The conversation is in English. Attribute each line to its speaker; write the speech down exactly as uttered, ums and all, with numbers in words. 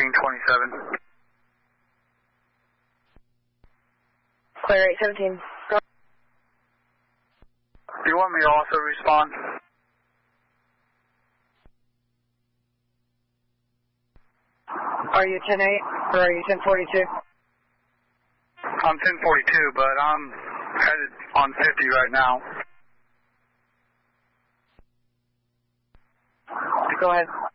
Speaker 1: seventeen twenty-seven.
Speaker 2: Clear eight seventeen. Go.
Speaker 1: Do you want me to also respond?
Speaker 2: Are you ten eight or are you ten forty-two?
Speaker 1: I'm ten forty-two, but I'm headed on fifty right now.
Speaker 2: Go ahead.